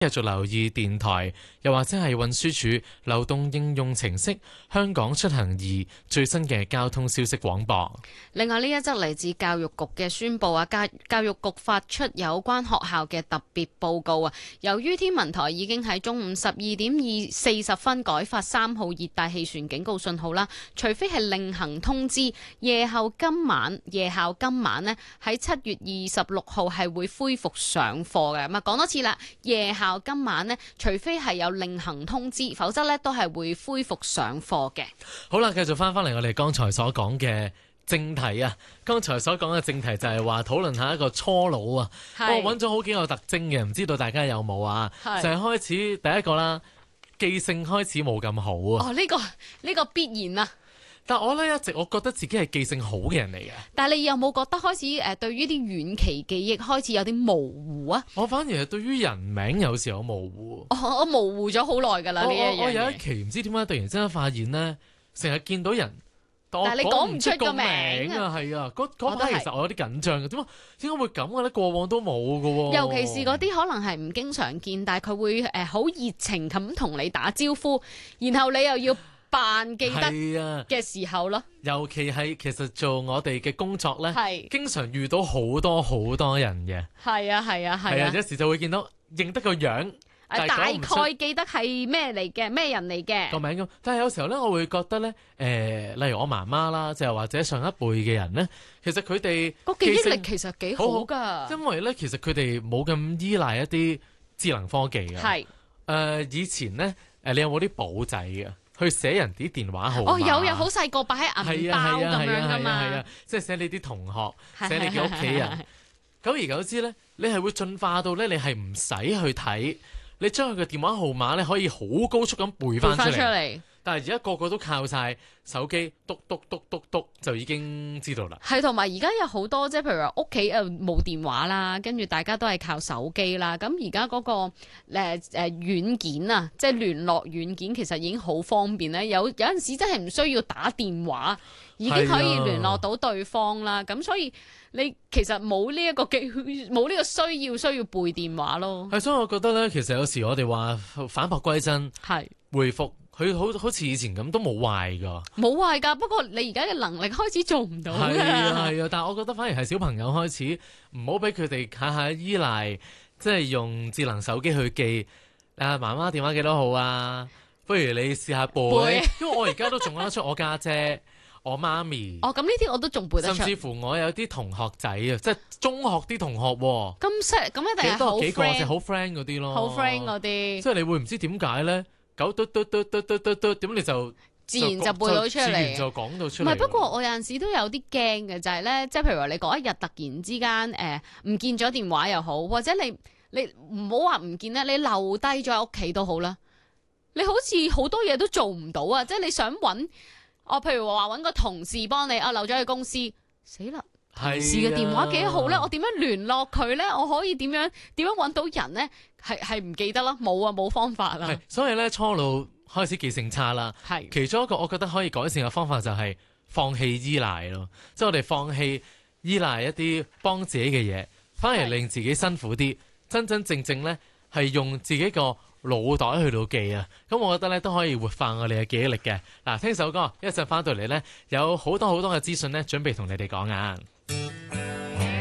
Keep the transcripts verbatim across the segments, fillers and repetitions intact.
繼續留意電台，又或者係運輸署流動應用程式《香港出行易》最新嘅交通消息廣播。 另外呢一則嚟自教育局嘅宣佈啊，教教育局發出有關學校嘅特別報告啊。由於天文台已經喺中午十二點二四十分改發三號熱帶氣旋警告信號啦，除非係另行通知，夜後今晚夜校今晚呢喺七月二十六號係會恢復上課嘅。咁啊講多次啦，夜校今晚呢，除非係有另行通知，否則呢都係會恢復上課嘅。 好啦，繼續翻翻嚟我哋剛才所講嘅正題啊！剛才所講嘅正題就係話討論下一個初老啊。我揾咗好幾個特徵嘅，唔知道大家有冇啊？就係開始第一個啦，記性開始冇咁好啊。 哦，呢個呢個必然啊！ 但我咧一直我覺得自己係記性好嘅人嚟嘅。 但係你有冇覺得開始誒對於啲遠期記憶開始有啲模糊啊？ 我反而係對於人名有時候模糊。 我我模糊咗好耐㗎啦呢一樣嘢。 我有一期唔知點解突然之間發現咧，成日見到人，但係你講唔出個名啊，係啊，嗰嗰排其實我有啲緊張嘅，點解點解會咁嘅咧？過往都冇嘅喎。 尤其是嗰啲可能係唔經常見，但係佢會誒好熱情咁同你打招呼，然後你又要扮記得嘅時候咯， 尤其係其實做我哋嘅工作咧， 係經常遇到好多好多人嘅， 係啊係啊係啊， 有時就會見到認得個樣， 大概記得係咩嚟嘅，咩人嚟嘅個名咁。但係有時候咧，我會覺得咧，誒、呃，例如我媽媽啦，就或者上一輩嘅人咧，其實佢哋個記憶力其實幾好㗎， 因為咧其實佢哋冇咁依賴一啲智能科技嘅。係誒、呃，以前咧，誒，你有冇啲簿仔嘅？去寫人啲電話號碼， 哦有有好細個擺喺銀包咁樣噶嘛， 係啊，即係寫你啲同學，寫你嘅屋企人。久而久之咧，你係會進化到咧，你係唔使去睇，你將佢嘅電話號碼咧可以好高速咁背翻出嚟。但係而家個個都靠晒手機，篤篤篤篤篤就已經知道啦。係， 同埋而家有好多即係譬如話屋企誒冇電話啦，跟住大家都係靠手機啦。咁而家嗰個誒誒軟件啊，即係聯絡軟件，其實已經好方便咧。有有陣時真係唔需要打電話，已經可以聯絡到對方啦。咁所以你其實冇呢一個機，冇呢個需要需要背電話咯。 係，所以我覺得咧，其實有時我哋話返璞歸真，係回復。佢好好似以前咁都冇壞噶，冇壞噶。不過你而家嘅能力開始做唔到。係啊係啊，但係我覺得反而係小朋友開始唔好俾佢哋下下依賴，即係用智能手機去記啊媽媽電話幾多號啊？不如你試下背，背因為我而家都仲講得出我家姐，姐、我媽咪。 哦，咁呢啲我都仲背得出。 甚至乎我有啲同學仔啊，即係中學啲同學喎。 咁識咁一定係好 friend， 幾個就好 friend 嗰啲咯。 好 friend 嗰啲， 即係你會唔知點解咧？九嘟嘟嘟嘟嘟嘟嘟，點你就自然就背到出嚟， 自然就講到出嚟。 唔係，不過我有陣時都有啲驚嘅，就係咧，即係譬如話你嗰一日突然之間誒唔見咗電話又好，或者你你唔好話唔見咧，你留低咗喺屋企都好啦。你好似好多嘢都做唔到啊！即係你想揾我，譬如話揾個同事幫你啊，留咗喺公司，死啦！同事嘅電話幾號咧？我點樣聯絡佢咧？我可以點樣點樣揾到人咧？係係唔記得啦，冇啊，冇方法啦。 所以咧，初老開始記性差啦。係其中一個我覺得可以改善嘅方法就係放棄依賴咯，即係我哋放棄依賴一啲幫自己嘅嘢，反而令自己辛苦啲。真真正正咧係用自己個腦袋去到記啊。咁我覺得咧都可以活化我哋嘅記憶力嘅。嗱，聽首歌，一陣翻到嚟咧有好多好多嘅資訊咧，準備同你哋講啊。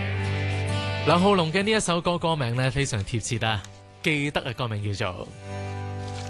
梁浩龍嘅呢一首歌歌名咧非常貼切啊，記得嘅歌名叫做。